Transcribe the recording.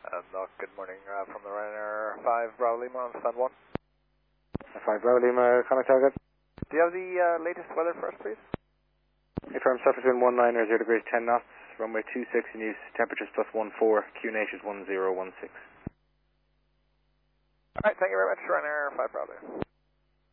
Good morning from the Ryanair 5 Bravo Lima on stand 1. 5 Bravo Lima, contact target. Do you have the latest weather for us, please? Confirm surface wind 19 0 degrees 10 knots, runway 26 in use, temperatures +14, QNH is 1016. Alright, thank you very much, Ryanair 5 Bravo.